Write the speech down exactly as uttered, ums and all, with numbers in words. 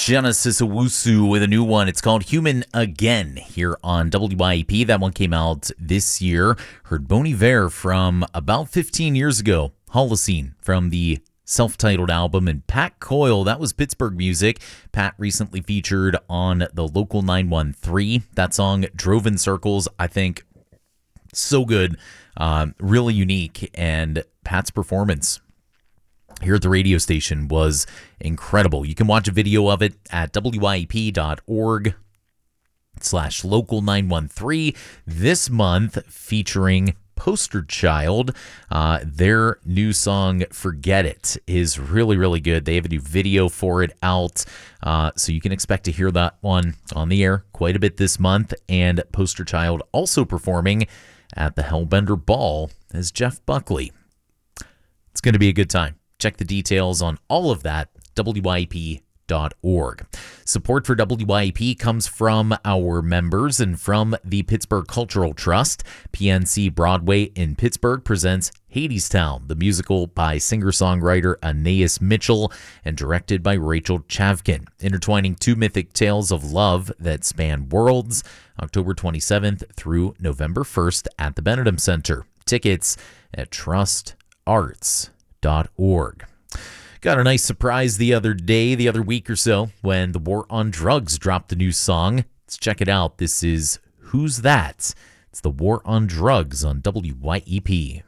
Genesis Owusu with a new one. It's called Human Again here on W I E P. That one came out this year. Heard Bon Iver from about fifteen years ago. Holocene from the self-titled album. And Pat Coyle, that was Pittsburgh music. Pat recently featured on the Local nine one three. That song drove in circles. I think so good. Um, really unique. And Pat's performance here at the radio station was incredible. You can watch a video of it at W I E P dot org slash local nine one three this month, featuring Poster Child. Uh, their new song, Forget It, is really, really good. They have a new video for it out, uh, so you can expect to hear that one on the air quite a bit this month. And Poster Child also performing at the Hellbender Ball as Jeff Buckley. It's going to be a good time. Check the details on all of that, W I E P dot org. Support for W I E P comes from our members and from the Pittsburgh Cultural Trust. P N C Broadway in Pittsburgh presents Hadestown, the musical by singer-songwriter Anais Mitchell and directed by Rachel Chavkin, intertwining two mythic tales of love that span worlds, October twenty-seventh through November first at the Benedum Center. Tickets at trust arts dot org. Got a nice surprise the other day, the other week or so, when the War on Drugs dropped a new song. Let's check it out. This is Who's That? It's the War on Drugs on W Y E P.